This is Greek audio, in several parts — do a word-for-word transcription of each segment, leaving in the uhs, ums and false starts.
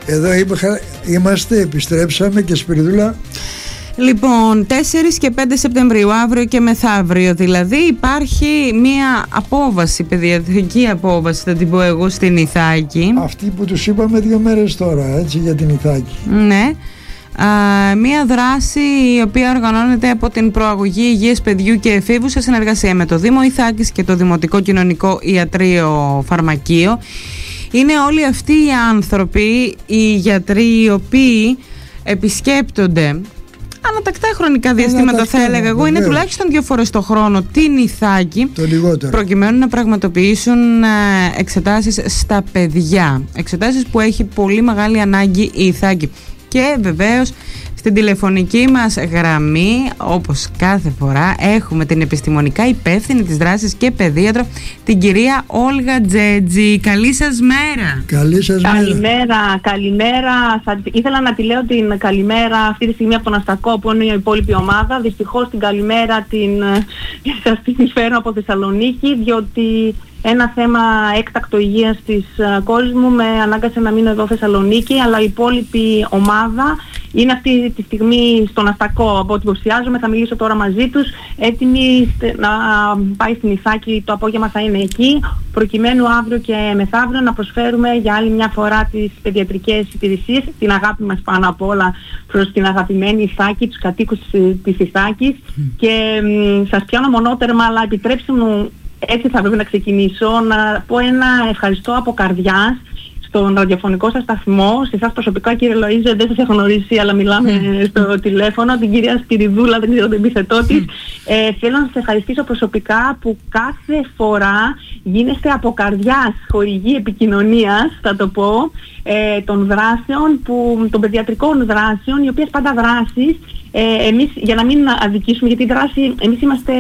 Εδώ είμαστε, επιστρέψαμε και Σπυριδούλα. Λοιπόν, τέσσερις και πέντε Σεπτεμβρίου, αύριο και μεθαύριο δηλαδή, υπάρχει μία απόβαση, παιδιατρική απόβαση, θα την πω εγώ, στην Ιθάκη. Αυτή που τους είπαμε δύο μέρες τώρα, έτσι, για την Ιθάκη. Ναι. Α, μία δράση η οποία οργανώνεται από την Προαγωγή Υγείας Παιδιού και Εφήβου σε συνεργασία με το Δήμο Ιθάκης και το Δημοτικό Κοινωνικό Ιατρείο Φαρμακείο. Είναι όλοι αυτοί οι άνθρωποι, οι γιατροί, οι οποίοι επισκέπτονται ανατακτά χρονικά διαστήματα, ανατακτά, θα έλεγα εγώ, είναι τουλάχιστον δύο φορές το χρόνο την Ιθάκη, το λιγότερο, προκειμένου να πραγματοποιήσουν εξετάσεις στα παιδιά, εξετάσεις που έχει πολύ μεγάλη ανάγκη η Ιθάκη. Και βεβαίως στην τηλεφωνική μας γραμμή, όπως κάθε φορά, έχουμε την επιστημονικά υπεύθυνη της δράσης και παιδίατρο, την κυρία Όλγα Τζέτζη. Καλή σας μέρα. Καλή σας μέρα. Καλημέρα, καλημέρα. Θα, ήθελα να τη λέω την καλημέρα αυτή τη στιγμή από τον Αστακό, που είναι η υπόλοιπη ομάδα. Δυστυχώς την καλημέρα την, σας την φέρω από Θεσσαλονίκη, διότι ένα θέμα έκτακτο υγείας της κόρης μου με ανάγκασε να μείνω εδώ Θεσσαλονίκη, αλλά η υπόλοιπη ομάδα είναι αυτή τη στιγμή στον Αστακό, από ό,τι υποψιάζομαι. Θα μιλήσω τώρα μαζί τους, έτοιμοι να πάει στην Ιθάκη, το απόγευμα θα είναι εκεί, προκειμένου αύριο και μεθαύριο να προσφέρουμε για άλλη μια φορά τις παιδιατρικές υπηρεσίες, την αγάπη μας πάνω απ' όλα προς την αγαπημένη Ιθάκη, τους κατοίκους της Ιθάκης. Mm. Και μ, σας πιάνω μονότερμα, αλλά επιτρέψτε μου, έτσι θα πρέπει να ξεκινήσω, να πω ένα ευχαριστώ από καρδιάς στον ραδιοφωνικό σας σταθμό, σε εσάς προσωπικά, κύριε Λοΐζο, δεν σας έχω γνωρίσει, αλλά μιλάμε mm. στο τηλέφωνο, την κυρία Σπυριδούλα, δεν ξέρω το επίθετό της. Mm. Ε, θέλω να σας ευχαριστήσω προσωπικά που κάθε φορά γίνεστε από καρδιάς χορηγοί επικοινωνίας, θα το πω, ε, των δράσεων, που, των παιδιατρικών δράσεων, οι οποίες πάντα δράσεις, Ε, εμείς, για να μην αδικήσουμε, γιατί η δράση, εμείς είμαστε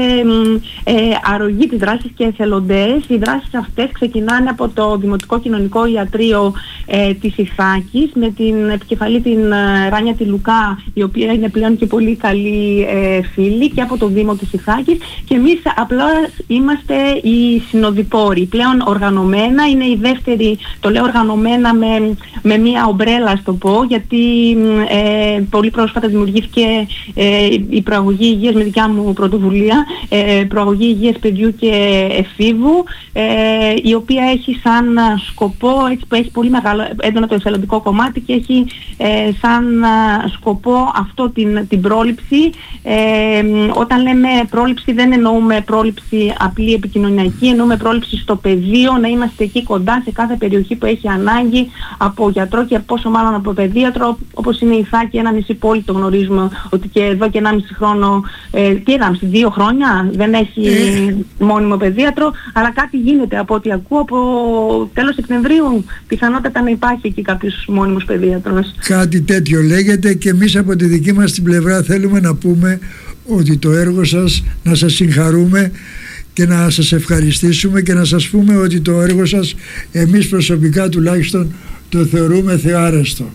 ε, αρρωγοί της δράσης και εθελοντές. Οι δράσεις αυτές ξεκινάνε από το Δημοτικό Κοινωνικό Ιατρείο ε, της Ιθάκης, με την επικεφαλή την ε, Ράνια τη Λουκά, η οποία είναι πλέον και πολύ καλή ε, φίλη, και από το Δήμο της Ιθάκης, και εμείς απλά είμαστε οι συνοδοιπόροι. Πλέον οργανωμένα, είναι η δεύτερη, το λέω οργανωμένα με, με μία ομπρέλα, ας το πω, γιατί ε, πολύ πρόσφατα δημιουργήθηκε Ε, η Προαγωγή Υγείας με δικιά μου πρωτοβουλία, ε, Προαγωγή Υγείας Παιδιού και Εφήβου, ε, η οποία έχει σαν σκοπό, έτσι, που έχει πολύ μεγάλο έντονο το εθελοντικό κομμάτι, και έχει ε, σαν σκοπό αυτό, την, την πρόληψη. Ε, όταν λέμε πρόληψη, δεν εννοούμε πρόληψη απλή επικοινωνιακή, εννοούμε πρόληψη στο πεδίο, να είμαστε εκεί κοντά σε κάθε περιοχή που έχει ανάγκη από γιατρό και πόσο μάλλον από παιδίατρο, όπως είναι η Ιθάκη, ένα νησί πόλη, το γνωρίζουμε ότι και εδώ και ενάμιση χρόνο, ε, τι ενάμιση, δύο χρόνια δεν έχει μόνιμο παιδίατρο, αλλά κάτι γίνεται από ό,τι ακούω. Από τέλος Σεπτεμβρίου πιθανότατα να υπάρχει εκεί κάποιος μόνιμος παιδίατρος. Κάτι τέτοιο λέγεται, και εμείς από τη δική μας την πλευρά θέλουμε να πούμε ότι το έργο σας, να σας συγχαρούμε και να σας ευχαριστήσουμε και να σας πούμε ότι το έργο σας, εμείς προσωπικά τουλάχιστον, το θεωρούμε θεάρεστο.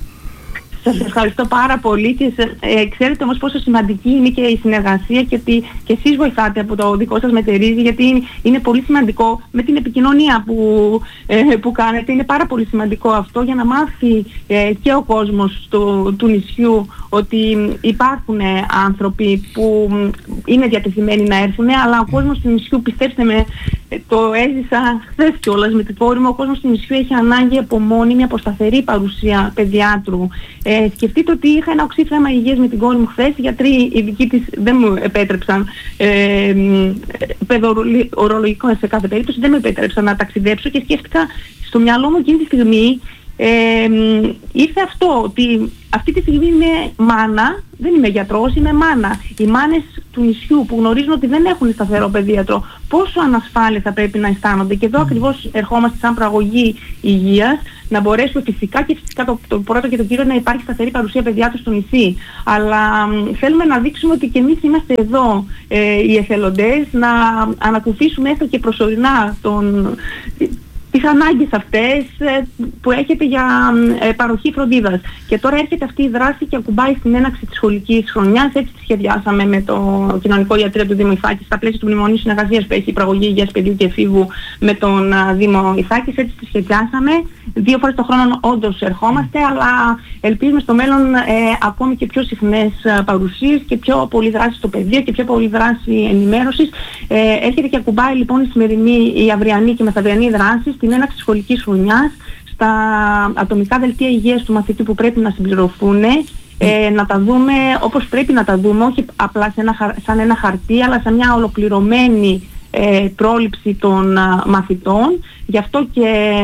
Σας ευχαριστώ πάρα πολύ, και ε, ξέρετε όμως πόσο σημαντική είναι και η συνεργασία, και ότι και εσείς βοηθάτε από το δικό σας μετερίζει, γιατί είναι, είναι πολύ σημαντικό με την επικοινωνία που, ε, που κάνετε. Είναι πάρα πολύ σημαντικό αυτό, για να μάθει ε, και ο κόσμος του, του νησιού ότι υπάρχουν ε, άνθρωποι που είναι διατεθειμένοι να έρθουν, αλλά ο κόσμος του νησιού, πιστέψτε με, το έζησα χθες κιόλας με την κόρη μου, ο κόσμος του νησιού έχει ανάγκη από μόνιμη, από σταθερή παρουσία παιδιάτρου. Ε, σκεφτείτε ότι είχα ένα οξύ θέμα υγείας με την κόρη μου χθες. Οι γιατροί, οι δικοί της, δεν μου επέτρεψαν, ε, παιδοορολογικό σε κάθε περίπτωση, δεν μου επέτρεψαν να ταξιδέψω, και σκέφτηκα στο μυαλό μου εκείνη τη στιγμή, ε, ήρθε αυτό, ότι αυτή τη στιγμή είμαι μάνα, δεν είμαι γιατρός, είμαι μάνα. Οι μάνες του νησιού που γνωρίζουν ότι δεν έχουν σταθερό παιδίατρο, πόσο ανασφάλεια θα πρέπει να αισθάνονται. Και εδώ ακριβώς ερχόμαστε σαν προαγωγή υγείας, να μπορέσουμε φυσικά και φυσικά το, το πρώτο και το κύριο, να υπάρχει σταθερή παρουσία παιδιάτρου στο νησί. Αλλά μ, θέλουμε να δείξουμε ότι και εμείς είμαστε εδώ ε, οι εθελοντές, να ανακουφίσουμε έστω και προσωρινά τον, τις ανάγκες αυτές ε, που έχετε για ε, παροχή φροντίδας. Και τώρα έρχεται αυτή η δράση και ακουμπάει στην έναρξη της σχολικής χρονιάς. Έτσι τη σχεδιάσαμε με το Κοινωνικό Ιατρείο του Δήμου Ιθάκης στα πλαίσια του Μνημονίου Συνεργασίας που έχει η Προαγωγή Υγείας Παιδιού και Εφήβου με τον α, Δήμο Ιθάκης. Έτσι τη σχεδιάσαμε. Δύο φορές το χρόνο όντως ερχόμαστε, αλλά ελπίζουμε στο μέλλον ε, ακόμη και πιο συχνές παρουσίες και πιο πολλή δράση στο πεδίο και πιο πολλή δράση ενημέρωσης. Ε, έρχεται και ακουμπάει λοιπόν η σημερινή, η αυριανή και μεθαυριανή δράση στην έναρξη της σχολικής χρονιάς, στα ατομικά δελτία υγείας του μαθητή που πρέπει να συμπληρωθούν, ε, να τα δούμε όπως πρέπει να τα δούμε, όχι απλά σε ένα, σαν ένα χαρτί, αλλά σαν μια ολοκληρωμένη ε, πρόληψη των α, μαθητών. Γι' αυτό και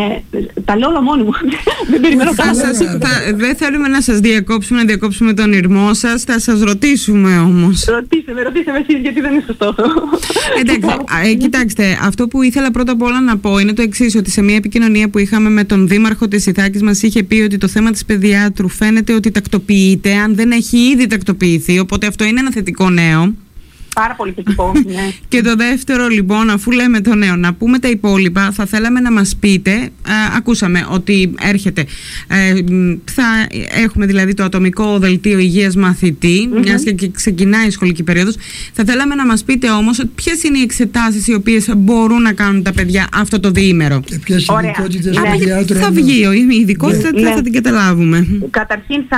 τα λέω όλα μόνοι μου. Δεν περιμένω κανένα. Δεν θέλουμε να σας διακόψουμε, να διακόψουμε τον ηρμό σας. Θα σας ρωτήσουμε όμως. Ρωτήστε με, ρωτήστε με εσείς, γιατί δεν είναι σωστό. Εντάξει, ε, κοιτάξτε, αυτό που ήθελα πρώτα απ' όλα να πω είναι το εξής, ότι σε μια επικοινωνία που είχαμε με τον Δήμαρχο της Ιθάκης μας είχε πει ότι το θέμα της παιδιάτρου φαίνεται ότι τακτοποιείται, αν δεν έχει ήδη τακτοποιηθεί, οπότε αυτό είναι ένα θετικό νέο. Πάρα πολύ θετικό, ναι. Και το δεύτερο λοιπόν, αφού λέμε το νέο, να πούμε τα υπόλοιπα, θα θέλαμε να μας πείτε, α, ακούσαμε ότι έρχεται, ε, θα έχουμε δηλαδή το ατομικό δελτίο υγείας μαθητή, mm-hmm. μιας και ξεκινάει η σχολική περίοδος. Θα θέλαμε να μας πείτε όμως ποιες είναι οι εξετάσεις οι οποίες μπορούν να κάνουν τα παιδιά αυτό το διήμερο. Και ποιες ειδικότητες παιδιάτρων. Θα βγει η ειδικότητα, ναι. θα την καταλάβουμε. Καταρχήν θα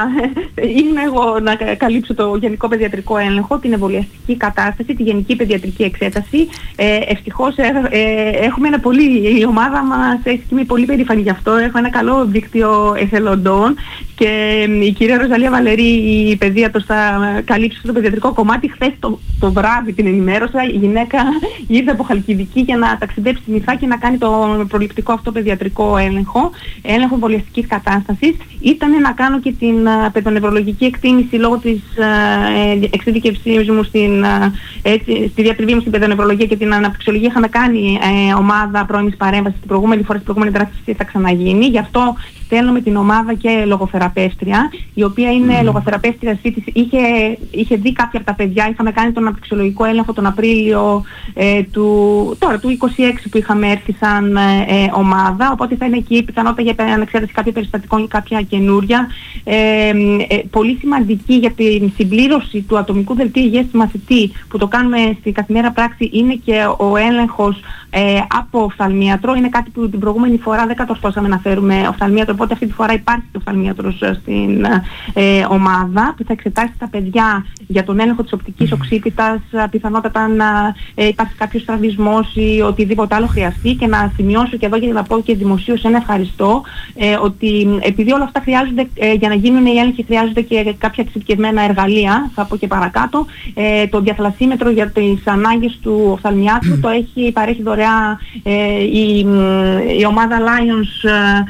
είμαι εγώ να καλύψω το γενικό παιδιατρικό έλεγχο, την εμβολιαστική κατάσταση, τη γενική παιδιατρική εξέταση. Ε, ευτυχώς ε, ε, έχουμε ένα πολύ, η ομάδα μας έχει είμαι πολύ περήφανη γι' αυτό. Έχω ένα καλό δίκτυο εθελοντών και ε, η κυρία Ροζαλία Βαλερή, η παιδίατρος, θα καλύψει το παιδιατρικό κομμάτι. Χθες το, το βράδυ την ενημέρωσα. Η γυναίκα ήρθε από Χαλκιδική για να ταξιδέψει στη Ιθάκη και να κάνει το προληπτικό αυτό παιδιατρικό έλεγχο, έλεγχο εμβολιαστικής κατάστασης. Ήταν να κάνω και την uh, παιδονευρολογική εκτίμηση λόγω της uh, εξειδικευσής μου στην Έτσι, στη διατριβή μου στην παιδονευρολογία και την αναπτυξιολογία. Είχαμε κάνει ε, ομάδα πρώιμης παρέμβασης την προηγούμενη φορά, στην προηγούμενη δράση θα ξαναγίνει. Γι' αυτό στέλνουμε την ομάδα και λογοθεραπεύτρια, η οποία είναι mm. λογοθεραπεύτρια σύντηση. Είχε, είχε δει κάποια από τα παιδιά, είχαμε κάνει τον αναπτυξιολογικό έλεγχο τον Απρίλιο ε, του, τώρα, του είκοσι έξι που είχαμε έρθει σαν ε, ομάδα, οπότε θα είναι εκεί η πιθανότητα για ανεξέταση κάποιων περιστατικών ή κάποια καινούρια. Ε, ε, πολύ σημαντική για την συμπλήρωση του ατομικού δελτίου υγείας του μαθητή, που το κάνουμε στην καθημερινή πράξη, είναι και ο έλεγχος ε, από οφθαλμίατρο. Είναι κάτι που την προηγούμενη φορά δεν κατορθώσαμε να φέρουμε οφθαλμίατρο, οπότε αυτή τη φορά υπάρχει το οφθαλμίατρος στην ε, ομάδα που θα εξετάσει τα παιδιά για τον έλεγχο της οπτικής οξύτητας, πιθανότατα να ε, υπάρχει κάποιος στραβισμός ή οτιδήποτε άλλο χρειαστεί. Και να σημειώσω και εδώ και να πω και δημοσίως ένα ευχαριστώ, ε, ότι επειδή όλα αυτά χρειάζονται, ε, για να γίνουν οι έλεγχοι χρειάζονται και κάποια εξειδικευμένα εργαλεία, θα πω και παρακάτω. Ε, το διαθαλασσίμετρο για τις ανάγκες του οφθαλμιάτρου το έχει παρέχει δωρεά ε, η, η ομάδα Lions,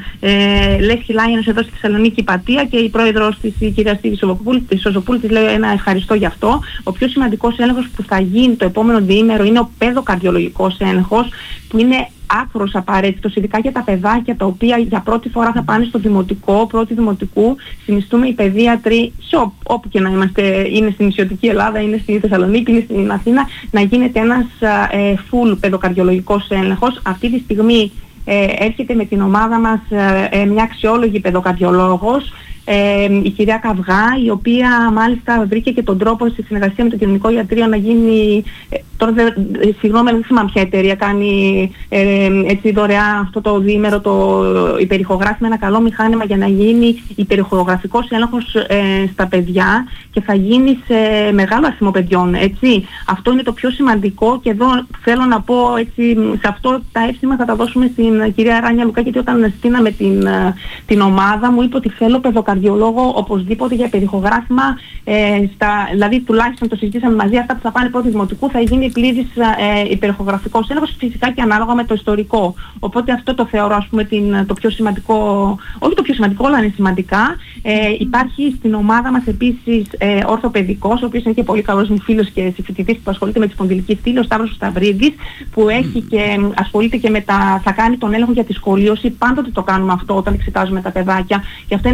ε, Λέσχη Lions εδώ στη Θεσσαλονίκη Πατία, και η πρόεδρος της, η κυρία Στίβη Σοζοπούλη, της λέει ένα ευχαριστώ γι' αυτό. Ο πιο σημαντικός έλεγχος που θα γίνει το επόμενο διήμερο είναι ο παιδοκαρδιολογικός έλεγχος, που είναι άκρος απαραίτητος, ειδικά για τα παιδάκια τα οποία για πρώτη φορά θα πάνε στο δημοτικό, πρώτη δημοτικού. Συνιστούμε οι παιδίατροι, σε ό, όπου και να είμαστε, είναι στην νησιωτική Ελλάδα, είναι στη Θεσσαλονίκη, είναι στην Αθήνα, να γίνεται ένας ε, full παιδοκαρδιολογικός έλεγχος. Αυτή τη στιγμή ε, έρχεται με την ομάδα μας ε, μια αξιόλογη παιδοκαρδιολόγος, Ε, η κυρία Καυγά, η οποία μάλιστα βρήκε και τον τρόπο στη συνεργασία με το Κοινωνικό Ιατρείο να γίνει, ε, τώρα δεν, συγγνώμη, δεν θυμάμαι ποια εταιρεία κάνει ε, έτσι δωρεά αυτό το διήμερο, το υπερηχογράφημα, ένα καλό μηχάνημα για να γίνει υπερηχογραφικός έλεγχος ε, στα παιδιά, και θα γίνει σε μεγάλο αριθμό παιδιών, έτσι. Αυτό είναι το πιο σημαντικό, και εδώ θέλω να πω, έτσι, σε αυτό τα εύσημα θα τα δώσουμε στην κυρία Ράνια Λουκά, γιατί όταν στείναμε την, την ομάδα μου είπε ότι θέλω παιδοκαρδιολόγο οπωσδήποτε για περιχογράφημα, ε, στα, δηλαδή τουλάχιστον το συζητήσαμε μαζί, αυτά που θα πάνε πρώτη δημοτικού θα γίνει πλήρης ε, υπερηχογραφικός έλεγχος, φυσικά και ανάλογα με το ιστορικό. Οπότε αυτό το θεωρώ, ας πούμε, την, το πιο σημαντικό, όχι το πιο σημαντικό, όλα είναι σημαντικά. Ε, υπάρχει στην ομάδα μας επίσης ε, ορθοπαιδικός, ο οποίος είναι και πολύ καλός μου φίλος και συμφοιτητής που ασχολείται με τη σπονδυλική στήλη, ο Σταύρος Σταυρίδης, που έχει και ασχολείται και με τα, θα κάνει τον έλεγχο για τη σχολίωση. Πάντοτε το κάνουμε αυτό όταν εξετάζουμε τα παιδάκια, και αυτό είναι ένα μήνυμα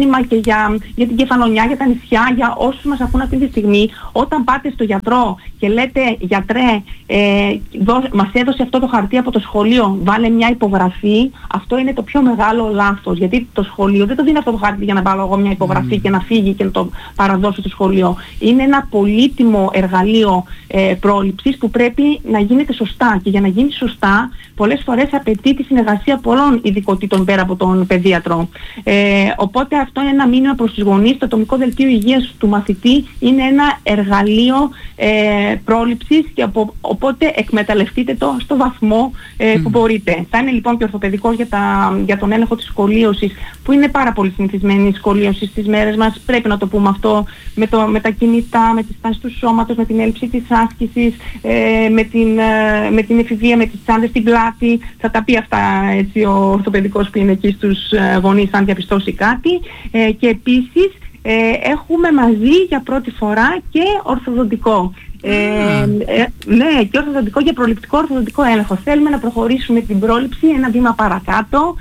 μήνυμα και για, για την Κεφαλονιά, για τα νησιά, για όσους μας ακούν αυτή τη στιγμή. Όταν πάτε στο γιατρό και λέτε γιατρέ, ε, δώ, μας έδωσε αυτό το χαρτί από το σχολείο, βάλε μια υπογραφή, αυτό είναι το πιο μεγάλο λάθος. Γιατί το σχολείο δεν το δίνει αυτό το χαρτί για να βάλω εγώ μια υπογραφή mm. και να φύγει και να το παραδώσω στο σχολείο. Είναι ένα πολύτιμο εργαλείο ε, πρόληψης που πρέπει να γίνεται σωστά. Και για να γίνει σωστά, πολλές φορές απαιτεί τη συνεργασία πολλών ειδικοτήτων πέρα από τον παιδίατρο. Ε, οπότε αυτό είναι ένα μήνυμα προς τους γονείς. Το ατομικό δελτίο υγείας του μαθητή είναι ένα εργαλείο ε, πρόληψης και από, οπότε εκμεταλλευτείτε το στο βαθμό ε, που mm. μπορείτε. Θα είναι λοιπόν και ορθοπαιδικός για, τα, για τον έλεγχο της σκολίωσης, που είναι πάρα πολύ συνηθισμένη η σκολίωση στις μέρες μας. Πρέπει να το πούμε αυτό, με, το, με τα κινητά, με τη στάση του σώματος, με την έλλειψη της άσκησης, ε, με, την, ε, με την εφηβεία, με τις τσάντες, την πλάτη. Θα τα πει αυτά έτσι ο ορθοπαιδικός που είναι εκεί στους γονείς αν διαπιστώσει κάτι. Ε, και επίσης ε, έχουμε μαζί για πρώτη φορά και ορθοδοντικό. Ε, ε, ναι, και ορθοδοντικό για προληπτικό ορθοδοντικό έλεγχο. Θέλουμε να προχωρήσουμε την πρόληψη ένα βήμα παρακάτω,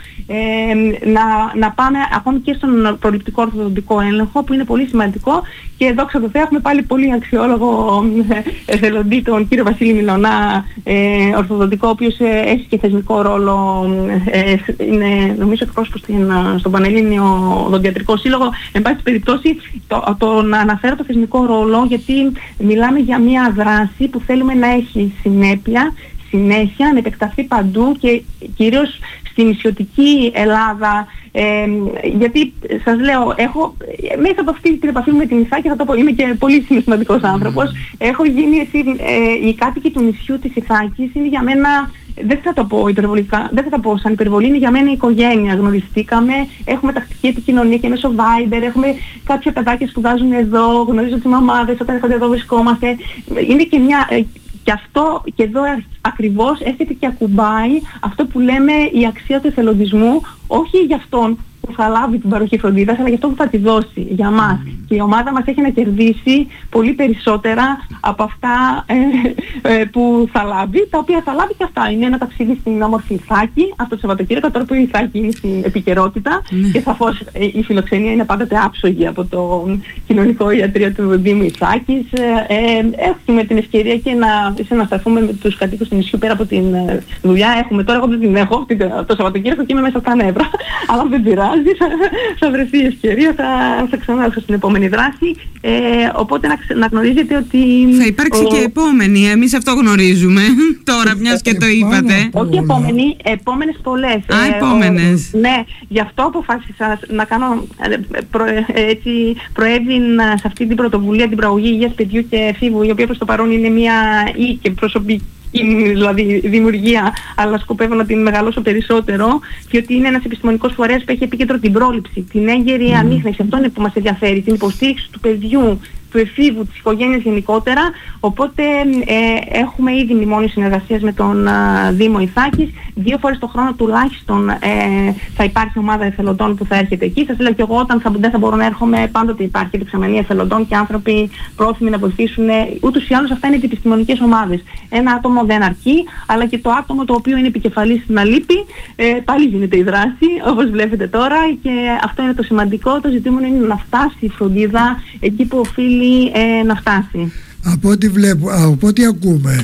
ε, να, να πάμε ακόμη και στον προληπτικό ορθοδοντικό έλεγχο, που είναι πολύ σημαντικό. Και δόξα τω Θεώ έχουμε πάλι πολύ αξιόλογο εθελοντή, τον κύριο Βασίλη Μιλωνά, ε, ορθοδοντικό, ο οποίος ε, έχει και θεσμικό ρόλο, ε, είναι νομίζω εκπρόσωπος στον Πανελλήνιο Οδοντιατρικό Σύλλογο. Εν πάση περιπτώσει, το, το να αναφέρω το θεσμικό ρόλο, γιατί μιλάμε για μια δράση που θέλουμε να έχει συνέπεια, συνέχεια, να επεκταθεί παντού και κυρίως στη νησιωτική Ελλάδα. Ε, γιατί σας λέω, έχω μέσα από αυτή την επαφή μου με την Ιθάκη, θα το πω, είμαι και πολύ συναισθηματικός άνθρωπος. Έχω γίνει εσύ, ε, οι κάτοικοι του νησιού της Ιθάκης είναι για μένα, δεν θα το πω υπερβολικά, δεν θα το πω σαν υπερβολή, είναι για μένα η οικογένεια. Γνωριστήκαμε, έχουμε τακτική επικοινωνία και μέσω Viber, έχουμε κάποια παιδάκια που σπουδάζουν εδώ, γνωρίζω τις μαμάδες, όταν έρχονται εδώ βρισκόμαστε. Είναι και μια... Και αυτό και εδώ ακριβώς έρχεται και ακουμπάει αυτό που λέμε η αξία του εθελοντισμού, όχι για αυτόν που θα λάβει την παροχή φροντίδας, αλλά για αυτό που θα τη δώσει για μας. Mm. Και η ομάδα μας έχει να κερδίσει πολύ περισσότερα από αυτά ε, ε, που θα λάβει, τα οποία θα λάβει και αυτά. Είναι ένα ταξίδι στην όμορφη Ιθάκη, αυτό το Σαββατοκύριακο, τώρα που η Ιθάκη είναι στην επικαιρότητα mm. και σαφώς ε, η φιλοξενία είναι πάντοτε άψογη από το κοινωνικό ιατρείο του Δήμου Ιθάκης. Ε, ε, έχουμε την ευκαιρία και να συνασταθούμε με τους κατοίκους του νησιού πέρα από την ε, δουλειά. Έχουμε τώρα, εγώ δεν την έχω το Σαββατοκύριακο και είμαι μέσα στα νεύρα, αλλά δεν πειράζει. Θα, θα βρεθεί η ευκαιρία, θα, θα ξανάρθω στην επόμενη δράση. Ε, οπότε να, να γνωρίζετε ότι... Θα υπάρξει ο... και επόμενη, εμείς αυτό γνωρίζουμε τώρα, μιας και το είπατε. Όχι επόμενη, επόμενες πολλές. Α, ε, επόμενες. Ο, ναι, γι' αυτό αποφάσισα να κάνω προ, έτσι, προέβην σε αυτή την πρωτοβουλία, την προαγωγή υγείας παιδιού και εφήβου, η οποία προς το παρόν είναι μια ή και προσωπική, δηλαδή δημιουργία, αλλά σκοπεύω να την μεγαλώσω περισσότερο, διότι είναι ένας επιστημονικός φορέας που έχει επίκεντρο την πρόληψη, την έγκαιρη mm. ανίχνευση. Αυτό είναι που μας ενδιαφέρει, την υποστήριξη του παιδιού, του εφήβου, της οικογένειας γενικότερα. Οπότε ε, έχουμε ήδη μνημόνιο συνεργασίας με τον α, Δήμο Ιθάκης. Δύο φορές το χρόνο τουλάχιστον ε, θα υπάρχει ομάδα εθελοντών που θα έρχεται εκεί. Σας λέω και εγώ, όταν θα, δεν θα μπορώ να έρχομαι, πάντοτε υπάρχει δεξαμενή εθελοντών και άνθρωποι πρόθυμοι να βοηθήσουν. Ούτως ή άλλως αυτά είναι επιστημονικές ομάδες. Ένα άτομο δεν αρκεί, αλλά και το άτομο το οποίο είναι επικεφαλής στην αλήπη, ε, πάλι γίνεται η δράση, όπως βλέπετε τώρα, και αυτό είναι το σημαντικό. Το ζητούμενο είναι να φτάσει η φροντίδα εκεί που οφείλει Ε, να φτάσει. Από ό,τι βλέπω, από ό,τι ακούμε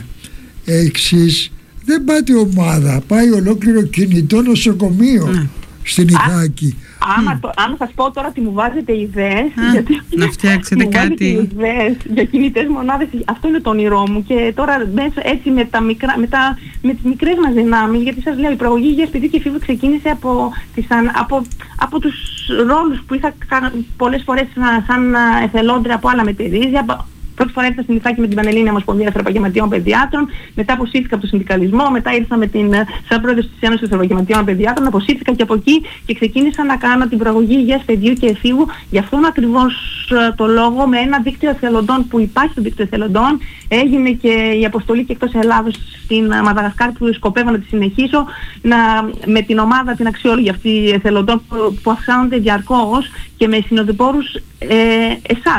εξής, δεν πάτε ομάδα, πάει ολόκληρο κινητό νοσοκομείο mm. στην Ιθάκη. Άμα, mm. άμα σας πω τώρα ότι μου βάζετε ιδέες, ah, γιατί να φτιάξετε μου κάτι ιδέες για κινητές μονάδες, αυτό είναι το όνειρό μου. Και τώρα μέσα έτσι με, τα μικρά, με, τα, με τις μικρές μας δυνάμεις, γιατί σας λέω η προαγωγή υγείας παιδιού και εφήβου ξεκίνησε από, τις, από, από τους ρόλους που είχα πολλές φορές σαν εθελόντρια από άλλα μετερίζια. Πρώτη φορά ήρθα στην Ιθάκη με την Πανελλήνια Ομοσπονδία Εθελοπαγγελματιών Παιδιάτρων, μετά αποσύρθηκα από το συνδικαλισμό, μετά ήρθα με την, σαν πρόεδρος της Ένωσης Εθελοπαγγελματιών Παιδιάτρων, αποσύρθηκα και από εκεί και ξεκίνησα να κάνω την προαγωγή υγείας παιδιού και εφήβου. Γι' αυτόν ακριβώς το λόγο, με ένα δίκτυο εθελοντών που υπάρχει στο δίκτυο εθελοντών, έγινε και η αποστολή και εκτός Ελλάδος στην Μαδαγασκάρη που σκοπεύω να τη συνεχίσω, να, με την ομάδα την αξιόλογη αυτή εθελοντών που, που αυξάνονται διαρκώς και με συνοδοιπόρους ε, εσάς.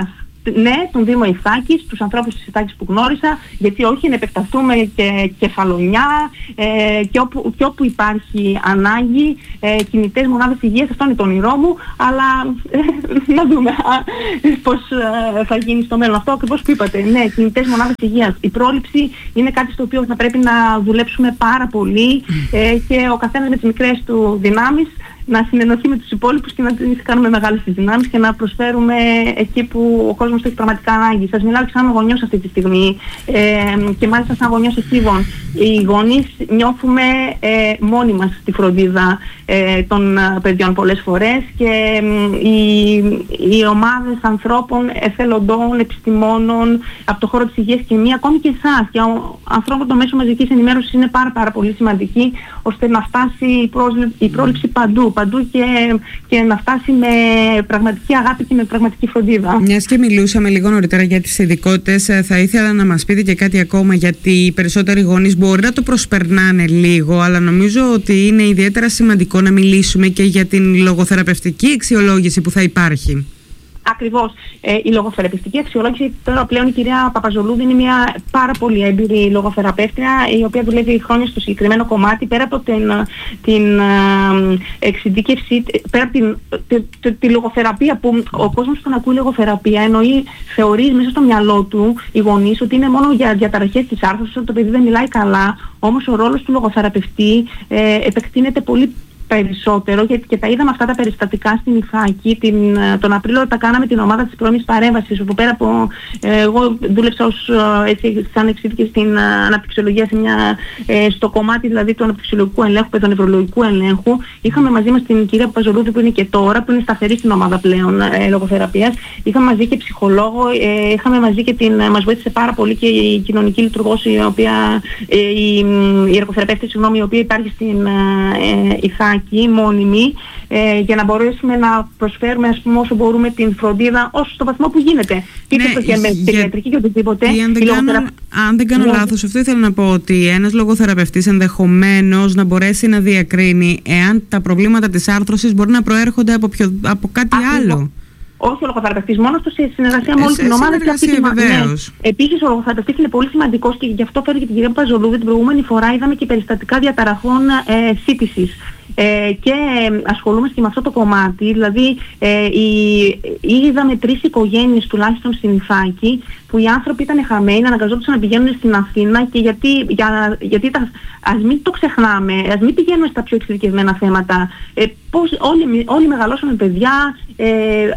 ναι, τον Δήμο Ιθάκης, τους ανθρώπους της Ιθάκης που γνώρισα, γιατί όχι να επεκταθούμε και Κεφαλονιά ε, και, όπου, και όπου υπάρχει ανάγκη, ε, κινητές μονάδες υγείας, αυτό είναι το όνειρό μου, αλλά ε, να δούμε α, πώς ε, θα γίνει στο μέλλον. Αυτό ακριβώς που είπατε, ναι, κινητές μονάδες υγείας. Η πρόληψη είναι κάτι στο οποίο θα πρέπει να δουλέψουμε πάρα πολύ ε, και ο καθένας με τις μικρές του δυνάμεις να συνενωθεί με τους υπόλοιπους και να κάνουμε μεγάλες τις δυνάμεις και να προσφέρουμε εκεί που ο κόσμος το έχει πραγματικά ανάγκη. Σας μιλάω και σαν γονιός αυτή τη στιγμή ε, και μάλιστα σαν γονιός εφήβων. Οι γονείς νιώθουμε ε, μόνοι μας τη φροντίδα ε, των παιδιών πολλές φορές και ε, οι, οι ομάδες ανθρώπων, εθελοντών, επιστημόνων από το χώρο της υγείας και μία, ακόμη και εσάς και ο ανθρώπων των μέσων μαζικής ενημέρωσης είναι πάρα, πάρα πολύ σημαντική ώστε να φτάσει η, πρόσλη, η πρόληψη παντού. παντού και, και να φτάσει με πραγματική αγάπη και με πραγματική φροντίδα. Μιας και μιλούσαμε λίγο νωρίτερα για τις ειδικότητες, θα ήθελα να μας πείτε και κάτι ακόμα, γιατί οι περισσότεροι γονείς μπορεί να το προσπερνάνε λίγο, αλλά νομίζω ότι είναι ιδιαίτερα σημαντικό να μιλήσουμε και για την λογοθεραπευτική αξιολόγηση που θα υπάρχει. Ακριβώς. Ε, η λογοθεραπευτική αξιολόγηση, τώρα πλέον η κυρία Παπαζολούδη είναι μια πάρα πολύ έμπειρη λογοθεραπεύτρια, η οποία δουλεύει χρόνια στο συγκεκριμένο κομμάτι, πέρα από την, την ε, εξειδίκευση, πέρα από την, τη, τη, τη λογοθεραπεία που ο κόσμος που ακούει λογοθεραπεία εννοεί, θεωρεί μέσα στο μυαλό του οι γονείς ότι είναι μόνο για διαταραχές της άρθρωσης, ότι το παιδί δεν μιλάει καλά, όμως ο ρόλος του λογοθεραπευτή ε, επεκτείνεται πολύ περισσότερο, γιατί και τα είδαμε αυτά τα περιστατικά στην Ιθάκη. Την, τον Απρίλιο τα κάναμε την ομάδα της πρώιμης παρέμβασης, όπου πέρα από ε, εγώ δούλεψα ως, έτσι, σαν εξειδίκευση στην αναπτυξιολογία, σε μια, ε, στο κομμάτι δηλαδή του αναπτυξιολογικού ελέγχου, παιδονευρολογικού ελέγχου. Είχαμε μαζί μας την κυρία Παπαζολούδη που είναι και τώρα, που είναι σταθερή στην ομάδα πλέον ε, λογοθεραπείας. Είχαμε μαζί και ψυχολόγο, ε, είχαμε μαζί και την, μας βοήθησε πάρα πολύ και η κοινωνική λειτουργός, η οποία, ε, η, η εργοθεραπεύτη, συγγνώμη, η οποία υπάρχει στην ε, Ιθάκη, μόνιμη, ε, για να μπορέσουμε να προσφέρουμε, ας πούμε, όσο μπορούμε την φροντίδα όσο στο βαθμό που γίνεται. Είτε ναι, και με παιδιατρική και οτιδήποτε. Αν δεν κάνω, λογοθερα... αν δεν κάνω ναι. λάθος, αυτό ήθελα να πω, ότι ένας λογοθεραπευτής ενδεχομένως να μπορέσει να διακρίνει εάν τα προβλήματα της άρθρωσης μπορεί να προέρχονται από, ποιο... από κάτι Ακριβώς. άλλο. Όχι ο λογοθεραπευτής μόνος του, σε συνεργασία με όλη την ομάδα και αυτή τη ναι. Επίσης ο λογοθεραπευτής είναι πολύ σημαντικός και γι' αυτό φέρει και την κυρία Παπαζολούδη. Την προηγούμενη φορά είδαμε και περιστατικά διαταραχών ε, σύντησης. Ε, και ε, ασχολούμαστε και με αυτό το κομμάτι, δηλαδή ε, η, είδαμε τρεις οικογένειες τουλάχιστον στην Ιθάκη που οι άνθρωποι ήταν χαμένοι, αναγκαζόντουσαν να πηγαίνουν στην Αθήνα και γιατί, για, γιατί τα, ας μην το ξεχνάμε, ας μην πηγαίνουμε στα πιο εξειδικευμένα θέματα, ε, πώς όλοι, όλοι μεγαλώσαμε παιδιά, ε,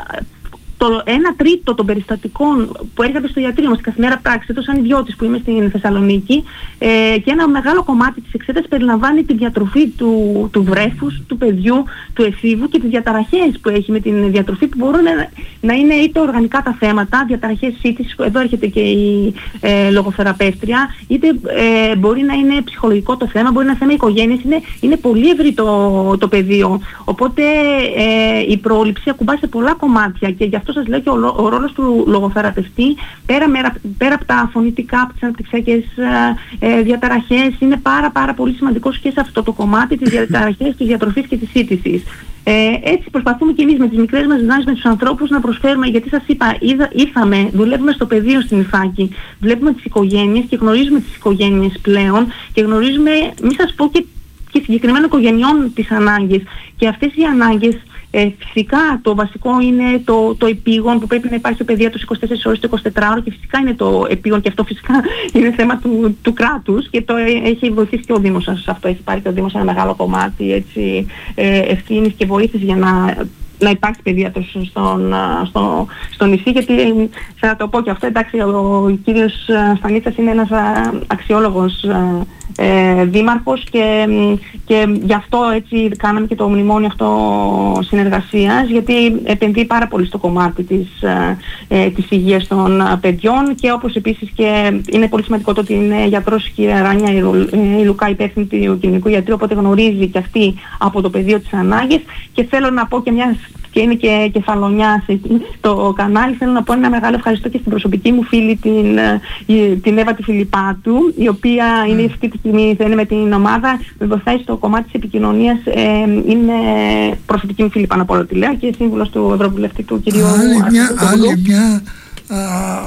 το ένα τρίτο των περιστατικών που έρχονται στο ιατρείο μας στη καθημερινή πράξη, το σαν ιδιώτης που είμαι στην Θεσσαλονίκη, ε, και ένα μεγάλο κομμάτι της εξέτασης περιλαμβάνει τη διατροφή του, του βρέφους, του παιδιού, του εφήβου και τις διαταραχές που έχει με την διατροφή, που μπορούν να, να είναι είτε οργανικά τα θέματα, διαταραχές σύντησης, εδώ έρχεται και η ε, λογοθεραπεύτρια, είτε ε, μπορεί να είναι ψυχολογικό το θέμα, μπορεί να είναι θέμα οικογένειας, είναι, είναι πολύ ευρύ το, το πεδίο. Οπότε ε, η πρόληψη ακουμπάει σε πολλά κομμάτια και γι' αυτό σας λέω και ο, ο ρόλος του λογοθεραπευτή πέρα, μέρα, πέρα από τα φωνητικά, από τις αναπτυξιακές ε, διαταραχές, είναι πάρα πάρα πολύ σημαντικός και σε αυτό το κομμάτι, τις διαταραχές της διατροφής και της σύντησης. Ε, έτσι προσπαθούμε και εμείς με τις μικρές μας δυνάμεις, με τους ανθρώπους να προσφέρουμε, γιατί σας είπα, είδα, ήρθαμε, δουλεύουμε στο πεδίο στην Ιθάκη, βλέπουμε τις οικογένειες και γνωρίζουμε τις οικογένειες πλέον και γνωρίζουμε, μη σας πω και, και συγκεκριμένων οικογενειών τις ανάγκες, και αυτές οι ανάγκες Ε, φυσικά το βασικό είναι το, το επίγον που πρέπει να υπάρχει στο παιδεία τους είκοσι τέσσερις ώρες το εικοσιτετράωρο, και φυσικά είναι το επίγον και αυτό φυσικά είναι θέμα του, του κράτους και το έχει βοηθήσει και ο Δήμος σας. Αυτό έχει πάρει και ο Δήμος ένα μεγάλο κομμάτι, έτσι, ε, ευθύνης και βοήθειας για να, να υπάρξει παιδεία στον, στο, στο νησί, γιατί θα το πω και αυτό, εντάξει, ο, ο κύριος Στανίτσας είναι ένας αξιόλογος ε, δήμαρχος και, και γι' αυτό έτσι κάναμε και το μνημόνιο αυτό συνεργασίας, γιατί επενδύει πάρα πολύ στο κομμάτι της, ε, της υγείας των παιδιών, και όπως επίσης και είναι πολύ σημαντικό το ότι είναι γιατρός η κυρία Ράνια η Λουκά, υπεύθυνη του κοινωνικού ιατρίου, οπότε γνωρίζει και αυτή από το πεδίο της ανάγκης. Και θέλω να πω και μια, και είναι και Κεφαλονιά το κανάλι, θέλω να πω ένα μεγάλο ευχαριστώ και στην προσωπική μου φίλη την, την Εύα τη Φιλιππάτου, η οποία mm. είναι αυτή τη στιγμή είναι με την ομάδα, με βοηθάει στο κομμάτι της επικοινωνίας, ε, είναι προσωπική μου φίλη πάνω απ' όλα τη λέω και σύμβουλος του Ευρωβουλευτή του κυρίου. Άλλη μια, άλλη μια α,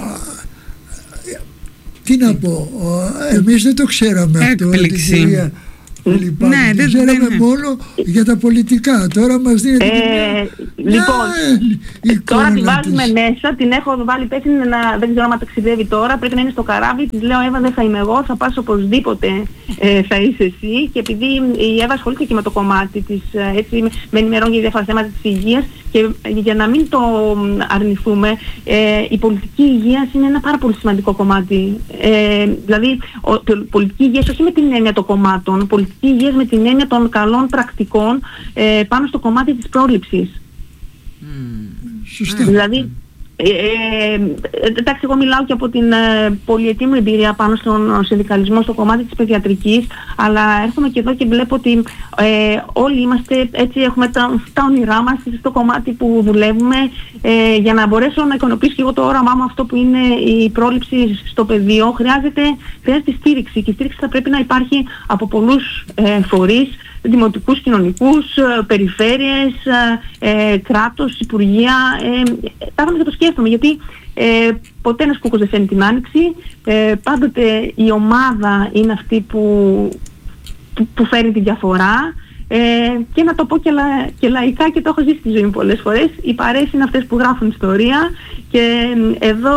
τι να πω, εμείς δεν το ξέραμε έκπληξη. αυτό, κυρία Φιλιππάκη, ναι, δεν δεν ξέραμε δεν... μόνο για τα πολιτικά. Τώρα μας δίνεται ε, λοιπόν, ε, τώρα τη βάζουμε της. μέσα, την έχω βάλει υπεύθυνη να, δεν ξέρω αν ταξιδεύει τώρα, πρέπει να είναι στο καράβι, της λέω Εύα δεν θα είμαι εγώ, θα πας οπωσδήποτε, ε, θα είσαι εσύ, και επειδή η Εύα ασχολείται και με το κομμάτι της, έτσι με ενημερώνει για διάφορα θέματα της υγείας, και για να μην το αρνηθούμε, ε, η πολιτική υγεία είναι ένα πάρα πολύ σημαντικό κομμάτι. Ε, δηλαδή, ο, το, πολιτική υγεία όχι με την έννοια των κομμάτων, πολιτική υγεία με την έννοια των καλών πρακτικών ε, πάνω στο κομμάτι της πρόληψης. Mm. Σωστά. Δηλαδή, ε, ε, εντάξει, εγώ μιλάω και από την ε, πολυετή μου εμπειρία πάνω στον συνδικαλισμό στο κομμάτι της παιδιατρικής, αλλά έρχομαι και εδώ και βλέπω ότι ε, όλοι είμαστε, έτσι έχουμε τα, τα όνειρά μας στο κομμάτι που δουλεύουμε, ε, για να μπορέσω να ικανοποιήσω και εγώ το όραμά μου αυτό που είναι η πρόληψη στο πεδίο. Χρειάζεται, χρειάζεται στήριξη, και η στήριξη θα πρέπει να υπάρχει από πολλούς ε, φορείς, δημοτικούς, κοινωνικούς, περιφέρειες, ε, κράτος, υπουργεία. Ε, τα και το σκέφτομαι, γιατί ε, ποτέ ένας κούκκος δεν φαίνει την άνοιξη. Ε, πάντοτε η ομάδα είναι αυτή που, που, που φέρνει τη διαφορά. Ε, και να το πω και, λα, και λαϊκά, και το έχω ζήσει στη ζωή μου πολλές φορές, οι παρέες είναι αυτές που γράφουν ιστορία, και εδώ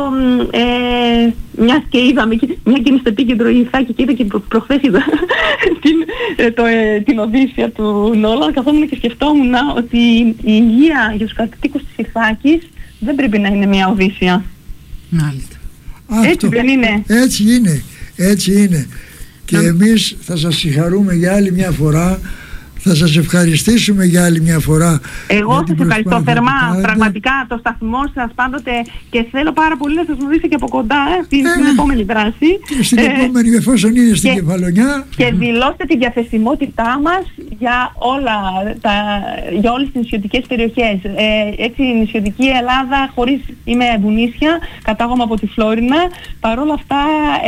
ε, μιας και είδαμε, μια και είναι στο επίκεντρο η Ιθάκη, και είδα και προ, προχθές είδα την, ε, το, ε, την Οδύσσια του Νόλαν, καθόμουν και σκεφτόμουν ότι η υγεία για τους κατοίκους της Ιθάκης δεν πρέπει να είναι μια Οδύσσια. Μάλιστα. Έτσι δεν είναι? Έτσι είναι, έτσι είναι. Και εμείς θα σας συγχαρούμε για άλλη μια φορά, θα σας ευχαριστήσουμε για άλλη μια φορά. Εγώ σας ευχαριστώ θερμά, πραγματικά, το σταθμό σας πάντοτε, και θέλω πάρα πολύ να σας γνωρίσω και από κοντά ε, στην, ε, στην επόμενη δράση. Στην ε, επόμενη, εφόσον είναι στην και, Κεφαλονιά. Και δηλώστε τη διαθεσιμότητά μας για, όλα, τα, για όλες τις νησιωτικές περιοχές. Ε, έτσι, η νησιωτική Ελλάδα, χωρίς, είμαι βουνίσια, κατάγομαι από τη Φλόρινα, παρόλα αυτά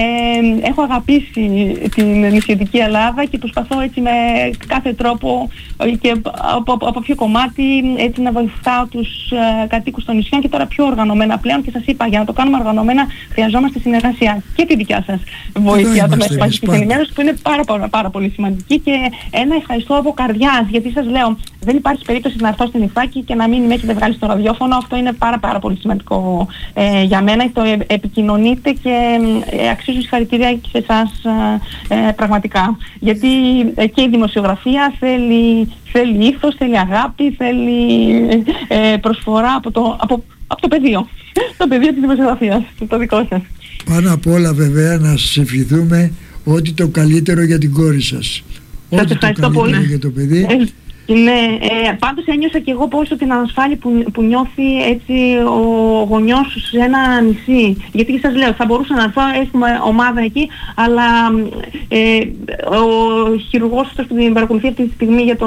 ε, έχω αγαπήσει την νησιωτική Ελλάδα και προσπαθώ έτσι με κάθε τρόπο και από, από, από ποιο κομμάτι έτσι να βοηθάω τους uh, κατοίκους των νησιών, και τώρα πιο οργανωμένα πλέον, και σας είπα, για να το κάνουμε οργανωμένα χρειαζόμαστε συνεργασία και τη δικιά σας βοήθεια, το μέσα της ενημέρωσης, που είναι πάρα, πάρα, πάρα πολύ σημαντική, και ένα ευχαριστώ από καρδιάς, γιατί σας λέω δεν υπάρχει περίπτωση να έρθω στην Ιθάκη και να μην με έχετε βγάλει στο ραδιόφωνο. Αυτό είναι πάρα πάρα πολύ σημαντικό ε, για μένα, το ε, επικοινωνείτε, και ε, αξίζω συγχαρητήρια και σε εσάς ε, ε, πραγματικά, γιατί ε, και η δημοσιογραφία θέλει, θέλει ήθος, θέλει αγάπη, θέλει ε, προσφορά από το, από, από το πεδίο, το πεδίο της δημοσιογραφίας, το δικό σας. Πάνω απ' όλα βέβαια να σας ευχηθούμε ότι το καλύτερο για την κόρη σας. Σας Ό,τι ευχαριστώ το καλύτερο πολύ για το παιδί. Ε, ναι, ε, πάντως ένιωσα και εγώ πόσο την ανασφάλεια που, που νιώθει έτσι ο γονιός σε ένα νησί. Γιατί σας λέω, θα μπορούσα να έρθω, έχουμε ομάδα εκεί, αλλά ε, ο χειρουργός αυτός που την παρακολουθεί αυτή τη στιγμή για το...